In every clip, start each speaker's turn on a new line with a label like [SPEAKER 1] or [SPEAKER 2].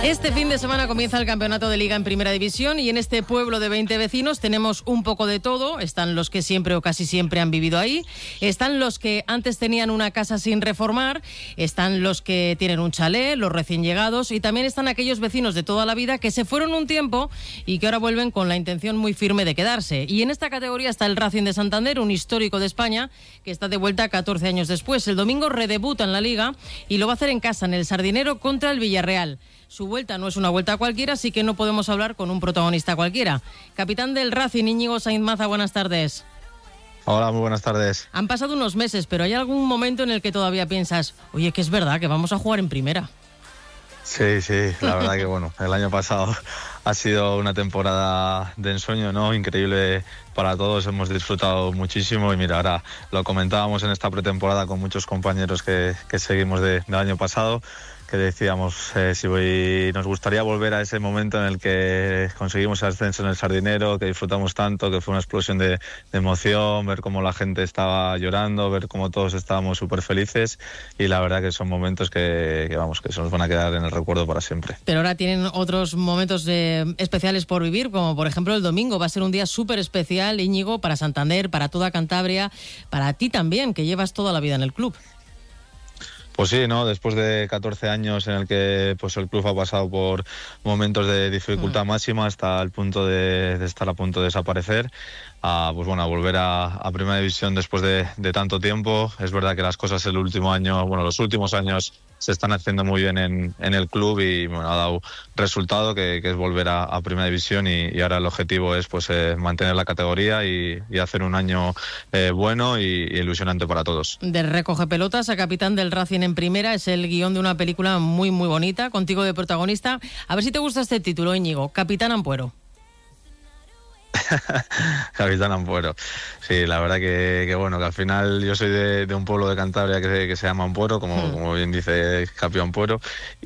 [SPEAKER 1] Este fin de semana comienza el campeonato de Liga en Primera División y en este pueblo de 20 vecinos tenemos un poco de todo. Están los que siempre o casi siempre han vivido ahí, están los que antes tenían una casa sin reformar, están los que tienen un chalet, los recién llegados, y también están aquellos vecinos de toda la vida que se fueron un tiempo y que ahora vuelven con la intención muy firme de quedarse. Y en esta categoría está el Racing de Santander, un histórico de España que está de vuelta 14 años después. El domingo redebuta en la Liga y lo va a hacer en casa, en el Sardinero, contra el Villarreal. Su vuelta no es una vuelta cualquiera, así que no podemos hablar con un protagonista cualquiera. Capitán del Racing, Íñigo Sainz Maza, buenas tardes.
[SPEAKER 2] Hola, muy buenas tardes.
[SPEAKER 1] Han pasado unos meses, pero ¿hay algún momento en el que todavía piensas, oye, que es verdad que vamos a jugar en primera?
[SPEAKER 2] Sí, la verdad que bueno, el año pasado ha sido una temporada de ensueño, ¿no? Increíble para todos, hemos disfrutado muchísimo y mira, ahora lo comentábamos en esta pretemporada con muchos compañeros que seguimos del año pasado, que decíamos si nos gustaría volver a ese momento en el que conseguimos el ascenso en el Sardinero, que disfrutamos tanto, que fue una explosión de emoción, ver cómo la gente estaba llorando, ver cómo todos estábamos súper felices, y la verdad que son momentos que se nos van a quedar en el recuerdo para siempre.
[SPEAKER 1] Pero ahora tienen otros momentos especiales por vivir, como por ejemplo el domingo. Va a ser un día súper especial, Íñigo, para Santander, para toda Cantabria, para ti también, que llevas toda la vida en el club.
[SPEAKER 2] Pues sí, ¿no? Después de 14 años en el que pues el club ha pasado por momentos de dificultad máxima hasta el punto de estar a punto de desaparecer, pues bueno, a volver a Primera División después de tanto tiempo. Es verdad que las cosas los últimos años se están haciendo muy bien en el club y bueno, ha dado resultado que es volver a Primera División y ahora el objetivo es pues mantener la categoría y hacer un año bueno y ilusionante para todos.
[SPEAKER 1] De recoge pelotas a capitán del Racing en Primera es el guión de una película muy muy bonita, contigo de protagonista. A ver si te gusta este título, Íñigo, Capitán Ampuero.
[SPEAKER 2] Capitán Ampuero. Sí, la verdad que bueno, que al final yo soy de un pueblo de Cantabria que se llama Ampuero, como bien dice Capio Ampuero,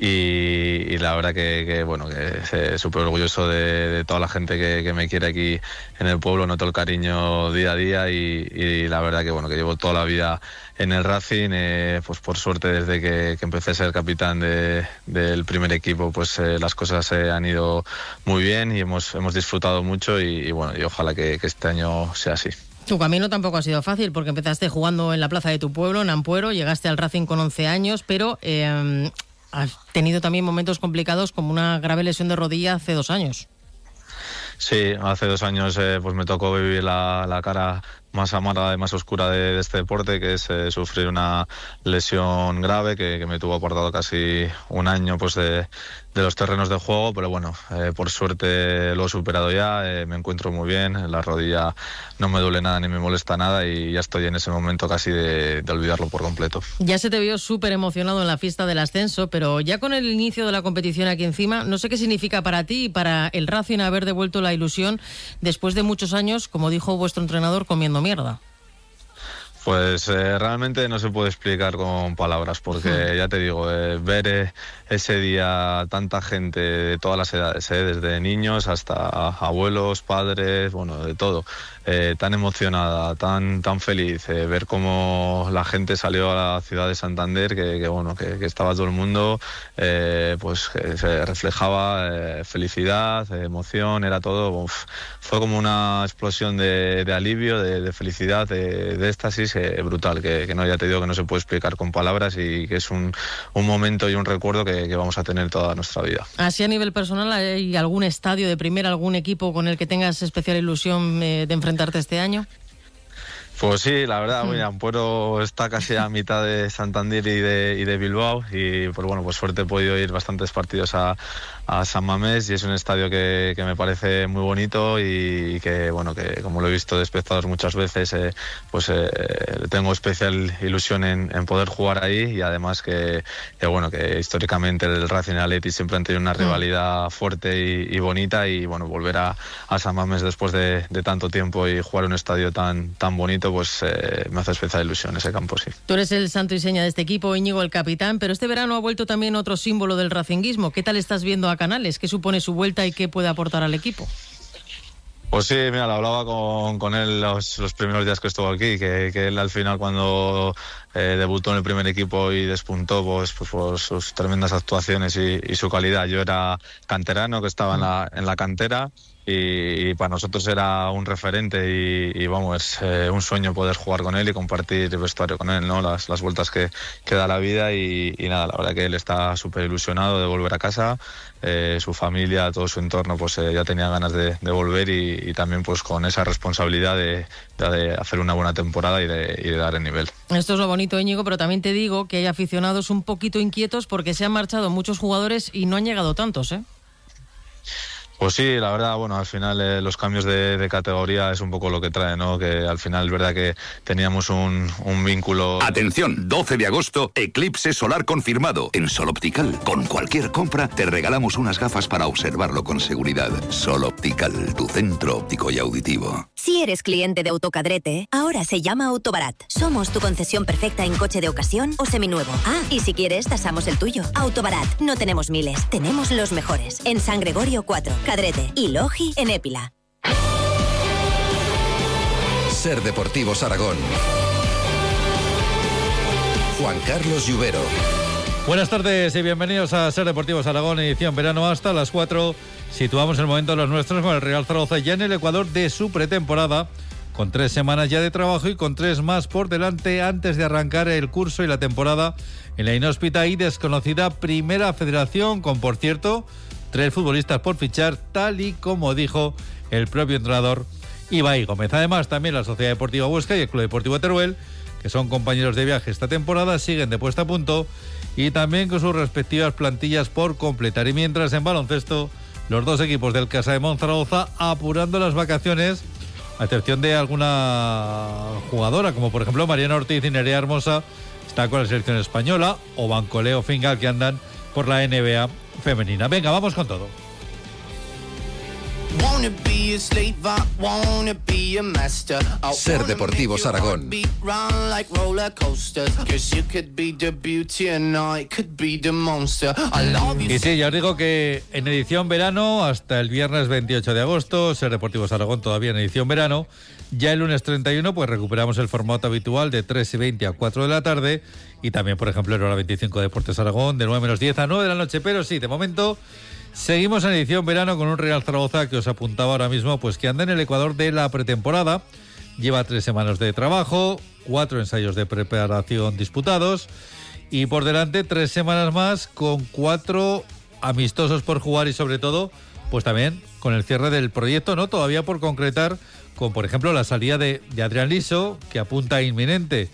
[SPEAKER 2] y la verdad que bueno, que súper orgulloso de toda la gente que me quiere aquí en el pueblo. Noto el cariño día a día y la verdad que bueno, que llevo toda la vida en el Racing, pues por suerte desde que empecé a ser capitán del primer equipo, pues las cosas han ido muy bien y hemos disfrutado mucho y bueno, y ojalá que este año sea así.
[SPEAKER 1] Tu camino tampoco ha sido fácil porque empezaste jugando en la plaza de tu pueblo, en Ampuero, llegaste al Racing con 11 años, pero has tenido también momentos complicados como una grave lesión de rodilla hace 2 años.
[SPEAKER 2] Sí, hace 2 años pues me tocó vivir la cara más amarga y más oscura de este deporte, que es sufrir una lesión grave que me tuvo apartado casi un año pues de los terrenos de juego, pero bueno, por suerte lo he superado ya, me encuentro muy bien, la rodilla no me duele nada ni me molesta nada y ya estoy en ese momento casi de olvidarlo por completo.
[SPEAKER 1] Ya se te vio súper emocionado en la fiesta del ascenso, pero ya con el inicio de la competición aquí encima, no sé qué significa para ti y para el Racing haber devuelto la ilusión después de muchos años, como dijo vuestro entrenador, comiendo mierda.
[SPEAKER 2] Pues realmente no se puede explicar con palabras, porque ya te digo, ver ese día tanta gente de todas las edades, desde niños hasta abuelos, padres, bueno, de todo, tan emocionada, tan feliz, ver cómo la gente salió a la ciudad de Santander, que estaba todo el mundo, pues que se reflejaba felicidad, emoción, era todo, fue como una explosión de alivio, de felicidad, de éxtasis brutal, que no, ya te digo que no se puede explicar con palabras y que es un momento y un recuerdo que vamos a tener toda nuestra vida.
[SPEAKER 1] Así a nivel personal, ¿hay algún estadio de primera, algún equipo con el que tengas especial ilusión de enfrentarte este año?
[SPEAKER 2] Pues sí, la verdad, mira, Ampuero está casi a mitad de Santander y de Bilbao y pues bueno, pues suerte he podido ir bastantes partidos a San Mamés y es un estadio que me parece muy bonito y que bueno, que como lo he visto de espectadores muchas veces, pues tengo especial ilusión en poder jugar ahí y además que bueno, que históricamente el Racing y el Athletic siempre han tenido una rivalidad fuerte y bonita y bueno, volver a San Mamés después de tanto tiempo y jugar en un estadio tan bonito, pues me hace especial ilusión ese campo, sí.
[SPEAKER 1] Tú eres el santo y seña de este equipo, Íñigo, el capitán, pero este verano ha vuelto también otro símbolo del racinguismo. ¿Qué tal estás viendo a Canales? ¿Qué supone su vuelta y qué puede aportar al equipo?
[SPEAKER 2] Pues sí, mira, lo hablaba con él los primeros días que estuvo aquí, que él al final cuando debutó en el primer equipo y despuntó pues por sus tremendas actuaciones y su calidad. Yo era canterano, que estaba en la cantera, y para nosotros era un referente y vamos, es un sueño poder jugar con él y compartir vestuario con él, ¿no? Las vueltas que da la vida y nada, la verdad que él está súper ilusionado de volver a casa. Su familia, todo su entorno pues ya tenía ganas de volver y también pues con esa responsabilidad de hacer una buena temporada y de dar el nivel.
[SPEAKER 1] Esto es lo bonito, Íñigo, pero también te digo que hay aficionados un poquito inquietos porque se han marchado muchos jugadores y no han llegado tantos, ¿eh?
[SPEAKER 2] Pues sí, la verdad, bueno, al final los cambios de categoría es un poco lo que trae, ¿no? Que al final es verdad que teníamos un vínculo...
[SPEAKER 3] Atención, 12 de agosto, eclipse solar confirmado en Sol Optical. Con cualquier compra te regalamos unas gafas para observarlo con seguridad. Sol Optical, tu centro óptico y auditivo.
[SPEAKER 4] Si eres cliente de Autocadrete, ahora se llama Autobarat. Somos tu concesión perfecta en coche de ocasión o seminuevo. Ah, y si quieres, tasamos el tuyo. Autobarat, no tenemos miles, tenemos los mejores. En San Gregorio 4. Cadrete y Logi en Épila.
[SPEAKER 5] Ser Deportivos Aragón. Juan Carlos Lluvero.
[SPEAKER 6] Buenas tardes y bienvenidos a Ser Deportivos Aragón, edición verano hasta las 4. Situamos el momento de los nuestros con el Real Zaragoza ya en el Ecuador de su pretemporada, con 3 semanas ya de trabajo y con 3 más por delante antes de arrancar el curso y la temporada en la inhóspita y desconocida Primera Federación, con, por cierto, 3 futbolistas por fichar, tal y como dijo el propio entrenador Ibai Gómez. Además, también la Sociedad Deportiva Huesca y el Club Deportivo Teruel, que son compañeros de viaje esta temporada, siguen de puesta a punto y también con sus respectivas plantillas por completar. Y mientras, en baloncesto, los 2 equipos del Casa de Monzaragoza apurando las vacaciones, a excepción de alguna jugadora, como por ejemplo Mariana Ortiz y Nerea Hermosa, está con la selección española, o Bancoleo Fingal, que andan por la NBA femenina. Venga, vamos con todo.
[SPEAKER 5] Ser Deportivos Aragón.
[SPEAKER 6] Y sí, ya os digo que en edición verano, hasta el viernes 28 de agosto, Ser Deportivos Aragón todavía en edición verano. Ya el lunes 31 pues recuperamos el formato habitual de 3:20 a 4 de la tarde, y también, por ejemplo, en hora 25 Deportes Aragón, de 9 menos 10 a 9 de la noche. Pero sí, de momento seguimos en edición verano con un Real Zaragoza que os apuntaba ahora mismo, pues que anda en el Ecuador de la pretemporada. Lleva 3 semanas de trabajo, 4 ensayos de preparación disputados y por delante 3 semanas más con 4 amistosos por jugar y sobre todo, pues también con el cierre del proyecto, ¿no? Todavía por concretar, con por ejemplo la salida de Adrián Liso, que apunta inminente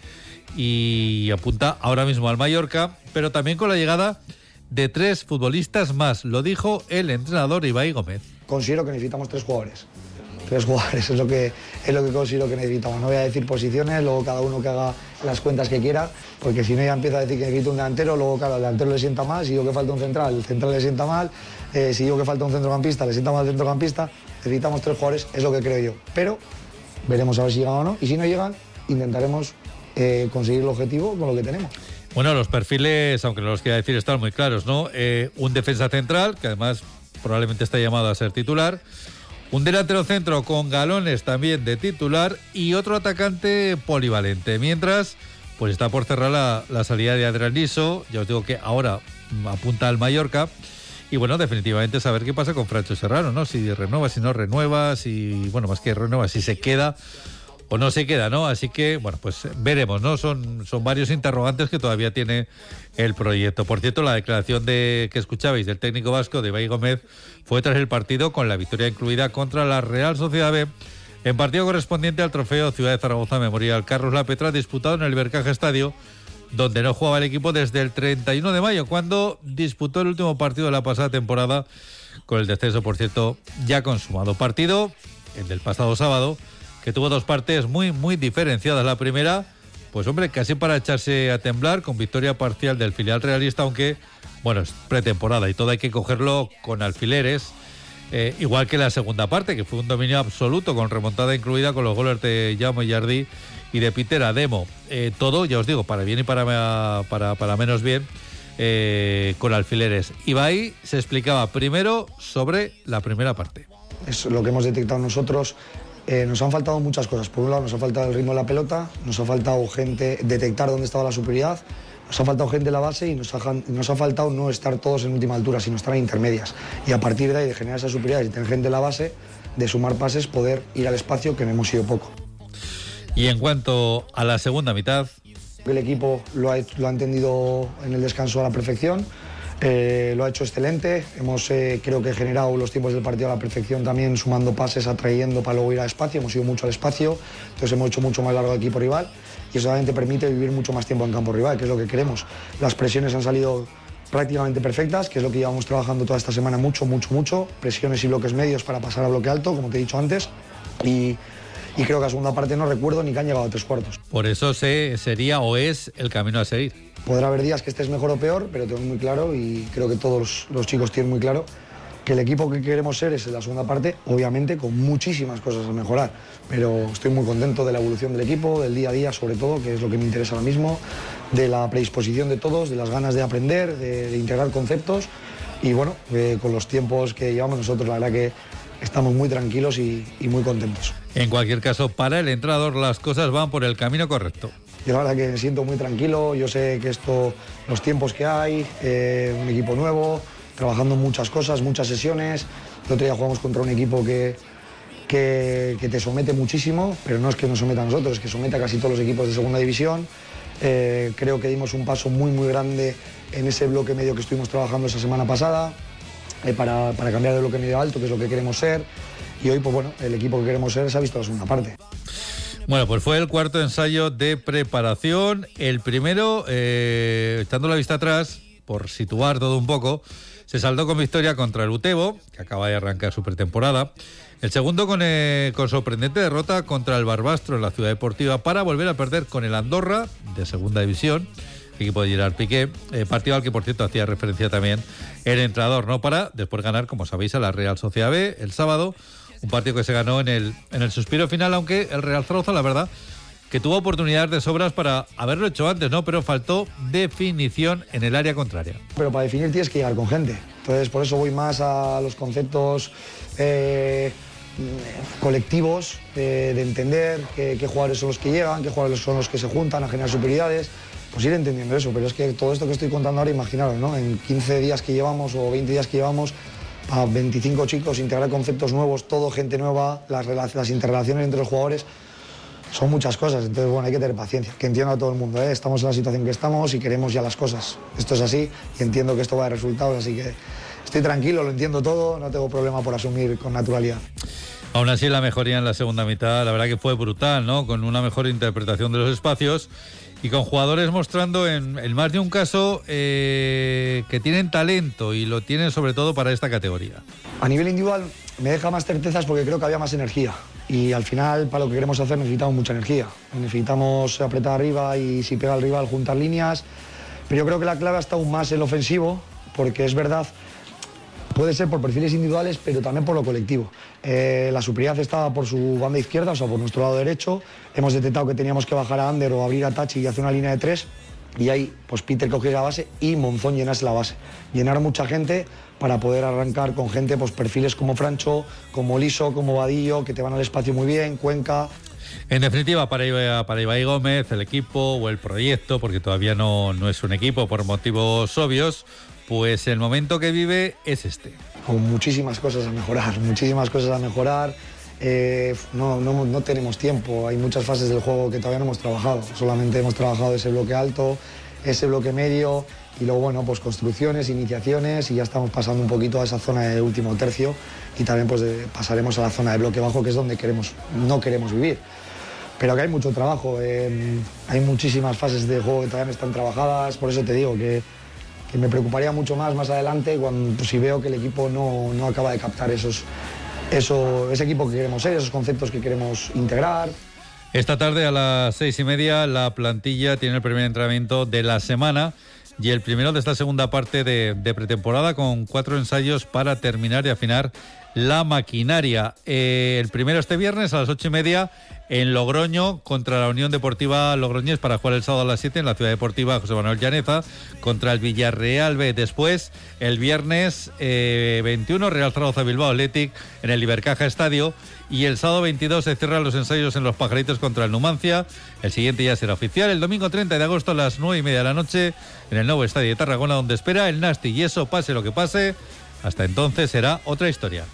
[SPEAKER 6] y apunta ahora mismo al Mallorca, pero también con la llegada de 3 futbolistas más. Lo dijo el entrenador Ibai Gómez.
[SPEAKER 7] Considero que necesitamos 3 jugadores. 3 jugadores es lo que considero que necesitamos. No voy a decir posiciones, luego cada uno que haga las cuentas que quiera, porque si no ya empieza a decir que necesito un delantero, luego claro, al delantero le sienta mal, si digo que falta un central, el central le sienta mal, si digo que falta un centrocampista, le sienta mal el centrocampista. Necesitamos 3 jugadores, es lo que creo yo. Pero veremos a ver si llegan o no, y si no llegan, intentaremos conseguir el objetivo con lo que tenemos.
[SPEAKER 6] Bueno, los perfiles, aunque no los quiera decir, están muy claros, ¿no? Un defensa central, que además probablemente está llamado a ser titular, un delantero centro con galones también de titular y otro atacante polivalente. Mientras, pues está por cerrar la salida de Adrián Liso. Ya os digo que ahora apunta al Mallorca. Y bueno, definitivamente saber qué pasa con Francho Serrano, ¿no? Si renueva, si no renueva, si, bueno, más que renueva, si se queda o no se queda, ¿no? Así que, bueno, pues veremos, ¿no? Son varios interrogantes que todavía tiene el proyecto. Por cierto, la declaración que escuchabais del técnico vasco, de Ibai Gómez, fue tras el partido, con la victoria incluida contra la Real Sociedad B, en partido correspondiente al trofeo Ciudad de Zaragoza Memorial Carlos Lapetra, disputado en el Bercaja Estadio, donde no jugaba el equipo desde el 31 de mayo, cuando disputó el último partido de la pasada temporada, con el descenso, por cierto, ya consumado. Partido, el del pasado sábado, que tuvo 2 partes muy, muy diferenciadas. La primera, pues hombre, casi para echarse a temblar, con victoria parcial del filial realista, aunque, bueno, es pretemporada y todo hay que cogerlo con alfileres. Igual que la segunda parte, que fue un dominio absoluto, con remontada incluida, con los goles de Jaume Jardí y de Peter Ademo. Todo, ya os digo, para bien y para menos bien, con alfileres. Ibai se explicaba primero sobre la primera parte.
[SPEAKER 7] es lo que hemos detectado nosotros. Nos han faltado muchas cosas. Por un lado nos ha faltado el ritmo de la pelota, nos ha faltado detectar dónde estaba la superioridad, nos ha faltado gente en la base y nos ha faltado no estar todos en última altura, sino estar en intermedias. Y a partir de ahí, de generar esa superioridad y tener gente en la base, de sumar pases, poder ir al espacio, que no hemos ido poco.
[SPEAKER 6] Y en cuanto a la segunda mitad...
[SPEAKER 7] El equipo lo ha entendido en el descanso a la perfección, lo ha hecho excelente, hemos creo que generado los tiempos del partido a la perfección también, sumando pases, atrayendo para luego ir al espacio, hemos ido mucho al espacio, entonces hemos hecho mucho más largo al equipo rival y eso también te permite vivir mucho más tiempo en campo rival, que es lo que queremos. Las presiones han salido prácticamente perfectas, que es lo que llevamos trabajando toda esta semana mucho, presiones y bloques medios para pasar a bloque alto, como te he dicho antes, y creo que a segunda parte no recuerdo ni que han llegado a 3/4.
[SPEAKER 6] Por eso sería o es el camino a seguir.
[SPEAKER 7] Podrá haber días que estés mejor o peor, pero tengo muy claro, y creo que todos los chicos tienen muy claro, que el equipo que queremos ser es en la segunda parte, obviamente con muchísimas cosas a mejorar, pero estoy muy contento de la evolución del equipo, del día a día sobre todo, que es lo que me interesa ahora mismo, de la predisposición de todos, de las ganas de aprender, de integrar conceptos, y bueno, con los tiempos que llevamos nosotros, la verdad que estamos muy tranquilos y muy contentos.
[SPEAKER 6] En cualquier caso, para el entrenador las cosas van por el camino correcto.
[SPEAKER 7] Yo la verdad que me siento muy tranquilo, yo sé que los tiempos que hay, un equipo nuevo, trabajando muchas cosas, muchas sesiones. El otro día jugamos contra un equipo que te somete muchísimo, pero no es que nos someta a nosotros, es que somete a casi todos los equipos de segunda división. Creo que dimos un paso muy grande en ese bloque medio que estuvimos trabajando esa semana pasada, para cambiar de bloque medio alto, que es lo que queremos ser. Y hoy, pues bueno, el equipo que queremos ser se ha visto la segunda parte.
[SPEAKER 6] Bueno, pues fue el cuarto ensayo de preparación. El primero, echando la vista atrás, por situar todo un poco, se saldó con victoria contra el Utebo, que acaba de arrancar su pretemporada. El segundo con sorprendente derrota contra el Barbastro en la Ciudad Deportiva, para volver a perder con el Andorra, de segunda división, equipo de Gerard Piqué, partido al que por cierto hacía referencia también el entrenador, ¿no? Para después ganar, como sabéis, a la Real Sociedad B el sábado, un partido que se ganó en el suspiro final, aunque el Real Zaragoza, la verdad, que tuvo oportunidades de sobras para haberlo hecho antes, ¿no? Pero faltó definición en el área contraria.
[SPEAKER 7] Pero para definir tienes que llegar con gente, entonces por eso voy más a los conceptos colectivos, de entender qué jugadores son los que llegan, qué jugadores son los que se juntan a generar superioridades, pues ir entendiendo eso. Pero es que todo esto que estoy contando ahora, imaginaros, ¿no? En 15 días que llevamos o 20 días que llevamos, a 25 chicos, integrar conceptos nuevos, todo gente nueva, las interrelaciones entre los jugadores, son muchas cosas. Entonces, bueno, hay que tener paciencia, que entiendo a todo el mundo, ¿eh? Estamos en la situación que estamos y queremos ya las cosas. Esto es así y entiendo que esto va a dar resultados, así que estoy tranquilo, lo entiendo todo, no tengo problema por asumir con naturalidad.
[SPEAKER 6] Aún así, la mejoría en la segunda mitad, la verdad que fue brutal, ¿no? Con una mejor interpretación de los espacios y con jugadores mostrando en más de un caso que tienen talento, y lo tienen sobre todo para esta categoría.
[SPEAKER 7] A nivel individual me deja más certezas porque creo que había más energía, y al final para lo que queremos hacer necesitamos mucha energía. Necesitamos apretar arriba y, si pega el rival, juntar líneas, pero yo creo que la clave está aún más en lo ofensivo, porque es verdad, puede ser por perfiles individuales, pero también por lo colectivo. La superioridad estaba por su banda izquierda, o sea, por nuestro lado derecho. Hemos detectado que teníamos que bajar a Ander o abrir a Tachi y hacer una línea de 3. Y ahí, pues Peter cogiera la base y Monzón llenase la base. Llenar mucha gente para poder arrancar con gente, pues perfiles como Francho, como Liso, como Vadillo, que te van al espacio muy bien, Cuenca.
[SPEAKER 6] En definitiva, para Ibai Gómez, el equipo o el proyecto, porque todavía no es un equipo por motivos obvios, pues el momento que vive es este.
[SPEAKER 7] Con muchísimas cosas a mejorar, No tenemos tiempo, hay muchas fases del juego que todavía no hemos trabajado. Solamente hemos trabajado ese bloque alto, ese bloque medio, y luego, bueno, pues construcciones, iniciaciones, y ya estamos pasando un poquito a esa zona de último tercio, y también pues pasaremos a la zona de bloque bajo, que es donde no queremos vivir. Pero que hay mucho trabajo, hay muchísimas fases de juego que todavía no están trabajadas, por eso te digo que me preocuparía mucho más adelante, cuando, pues, si veo que el equipo no acaba de captar ese equipo que queremos ser, esos conceptos que queremos integrar.
[SPEAKER 6] Esta tarde a las 6:30 la plantilla tiene el primer entrenamiento de la semana y el primero de esta segunda parte de pretemporada, con 4 ensayos para terminar y afinar la maquinaria. El primero este viernes a las 8:30 en Logroño contra la Unión Deportiva Logroñés, para jugar el sábado a las 7 en la Ciudad Deportiva José Manuel Llaneza contra el Villarreal B. Después, el viernes 21, Real Zaragoza Bilbao Athletic en el Ibercaja Estadio, y el sábado 22 se cierran los ensayos en Los Pajaritos contra el Numancia. El siguiente ya será oficial el domingo 30 de agosto a las 9:30 de la noche en el nuevo estadio de Tarragona, donde espera el Nasti, y eso, pase lo que pase, hasta entonces será otra historia.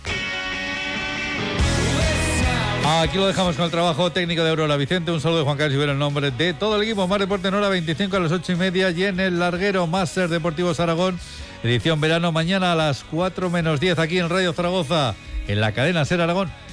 [SPEAKER 6] Aquí lo dejamos con el trabajo técnico de Aurora Vicente. Un saludo de Juan Carlos Ibero en nombre de todo el equipo. Más deporte en hora 25 a las 8:30 y en el larguero más Ser Deportivos Aragón, edición verano, mañana a las 4 menos 10 aquí en Radio Zaragoza, en la cadena Ser Aragón.